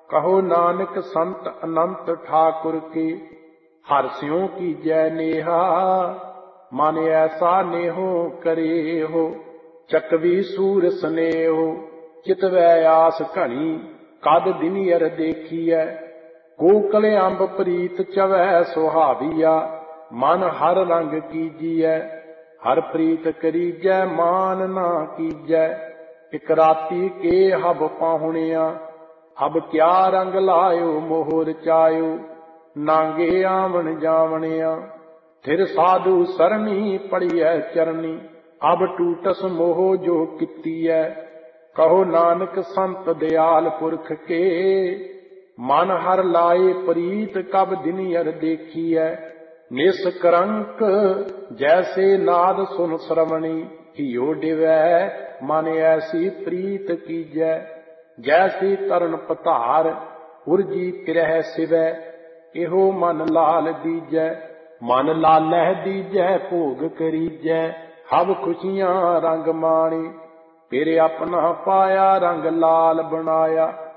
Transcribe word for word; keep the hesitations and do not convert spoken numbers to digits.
कहो नानक संत अनंत ठाकुर के, हर स्यों कीजै नेहा। मन ऐसा नेहो करे हो, चकवी सूर स्नेहो। चितवै आस घनी, कद दिनियर देखियै। कोकल अंब प्रीत चवै सुहाविया, मन हर रंग कीजिए। हर प्रीत करीजै मान ना कीजै। इक राती के हब पाहुणिया, अब क्या रंग लायो मोहर चायो। नांगे आवन जावणिया, थिर साधु सरनी पड़ियै चरनी। अब टूटस मोह जो कीतीऐ, कहो नानक संत दयाल पुरख के। मन हर लाए प्रीत कब दिनियर देखिए। निष्कलंक जैसे नाद सुन श्रवणी, हियो डिवै मन ऐसी प्रीत कीजै। जैसी तरन पधार उर्जी तिरह सिवै, इहो मन लाल दीजै। मन लालह दीजै भोग करीजै, हब खुशियां रंग माणी। फिर अपना पाया रंग लाल बनाया,